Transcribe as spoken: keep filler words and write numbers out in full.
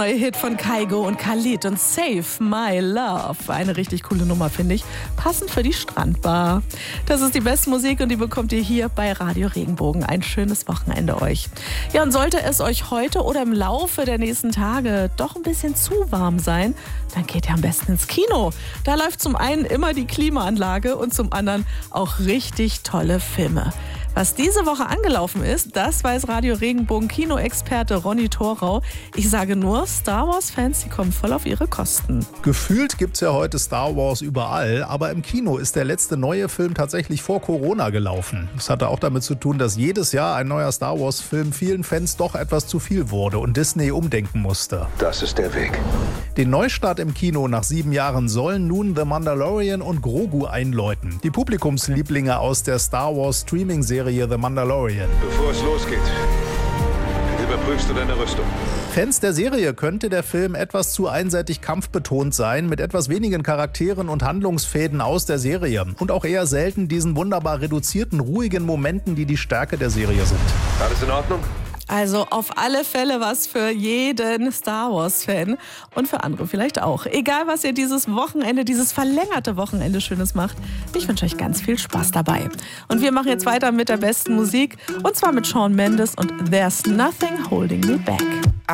Neue Hit von Kygo und Khalid und Save My Love. Eine richtig coole Nummer, finde ich. Passend für die Strandbar. Das ist die beste Musik und die bekommt ihr hier bei Radio Regenbogen. Ein schönes Wochenende euch. Ja, und sollte es euch heute oder im Laufe der nächsten Tage doch ein bisschen zu warm sein, dann geht ihr am besten ins Kino. Da läuft zum einen immer die Klimaanlage und zum anderen auch richtig tolle Filme. Was diese Woche angelaufen ist, das weiß Radio Regenbogen Kinoexperte Ronny Thorau. Ich sage nur, Star Wars-Fans, die kommen voll auf ihre Kosten. Gefühlt gibt's ja heute Star Wars überall, aber im Kino ist der letzte neue Film tatsächlich vor Corona gelaufen. Das hatte auch damit zu tun, dass jedes Jahr ein neuer Star Wars-Film vielen Fans doch etwas zu viel wurde und Disney umdenken musste. Das ist der Weg. Den Neustart im Kino nach sieben Jahren sollen nun The Mandalorian und Grogu einläuten. Die Publikumslieblinge aus der Star Wars Streaming-Serie The Mandalorian. Bevor es losgeht, überprüfst du deine Rüstung. Fans der Serie könnte der Film etwas zu einseitig kampfbetont sein, mit etwas wenigen Charakteren und Handlungsfäden aus der Serie. Und auch eher selten diesen wunderbar reduzierten, ruhigen Momenten, die die Stärke der Serie sind. Alles in Ordnung? Also auf alle Fälle was für jeden Star Wars-Fan und für andere vielleicht auch. Egal, was ihr dieses Wochenende, dieses verlängerte Wochenende Schönes macht, ich wünsche euch ganz viel Spaß dabei. Und wir machen jetzt weiter mit der besten Musik und zwar mit Shawn Mendes und There's Nothing Holding Me Back.